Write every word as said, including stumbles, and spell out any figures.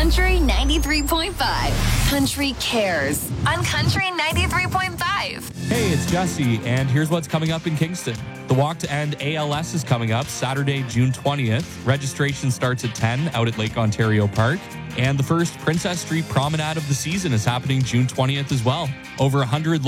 Country ninety-three point five. Country Cares on Country ninety-three point five. Hey, it's Jesse, and here's what's coming up in Kingston. The Walk to End A L S is coming up Saturday, June twentieth. Registration starts at ten out at Lake Ontario Park. And the first Princess Street Promenade of the season is happening June twentieth as well. Over one hundred